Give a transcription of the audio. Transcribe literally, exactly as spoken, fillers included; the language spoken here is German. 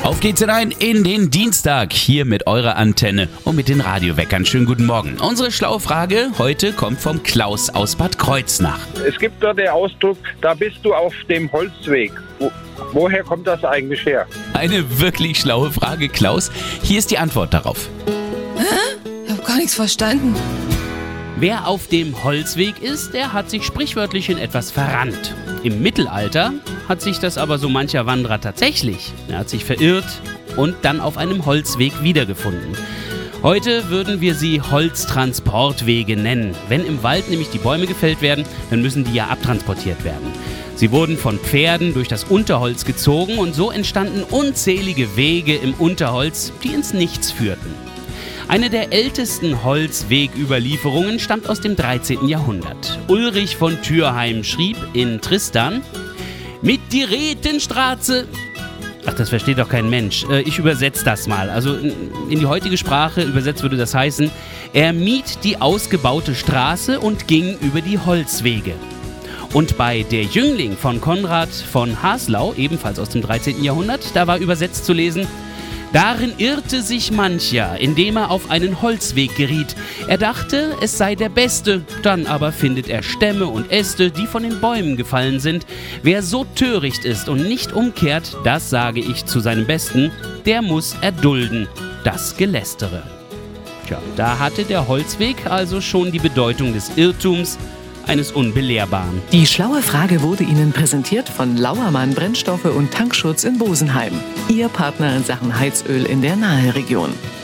Auf geht's hinein in den Dienstag, hier mit eurer Antenne und mit den Radioweckern. Schönen guten Morgen. Unsere schlaue Frage heute kommt vom Klaus aus Bad Kreuznach. Es gibt da den Ausdruck, da bist du auf dem Holzweg. Wo, woher kommt das eigentlich her? Eine wirklich schlaue Frage, Klaus. Hier ist die Antwort darauf. Hä? Ich hab gar nichts verstanden. Wer auf dem Holzweg ist, der hat sich sprichwörtlich in etwas verrannt. Im Mittelalter hat sich das aber so mancher Wanderer tatsächlich. Er hat sich verirrt und dann auf einem Holzweg wiedergefunden. Heute würden wir sie Holztransportwege nennen. Wenn im Wald nämlich die Bäume gefällt werden, dann müssen die ja abtransportiert werden. Sie wurden von Pferden durch das Unterholz gezogen und so entstanden unzählige Wege im Unterholz, die ins Nichts führten. Eine der ältesten Holzwegüberlieferungen stammt aus dem dreizehnten Jahrhundert. Ulrich von Thürheim schrieb in Tristan: Mit die Rätenstraße. Ach, das versteht doch kein Mensch. Ich übersetze das mal. Also in die heutige Sprache übersetzt würde das heißen: Er mied die ausgebaute Straße und ging über die Holzwege. Und bei Der Jüngling von Konrad von Haslau, ebenfalls aus dem dreizehnten Jahrhundert, da war übersetzt zu lesen: Darin irrte sich mancher, indem er auf einen Holzweg geriet. Er dachte, es sei der beste, dann aber findet er Stämme und Äste, die von den Bäumen gefallen sind. Wer so töricht ist und nicht umkehrt, das sage ich zu seinem Besten, der muss erdulden das Gelästere. Tja, da hatte der Holzweg also schon die Bedeutung des Irrtums, eines Unbelehrbaren. Die schlaue Frage wurde Ihnen präsentiert von Lauermann Brennstoffe und Tankschutz in Bosenheim. Ihr Partner in Sachen Heizöl in der Naheregion.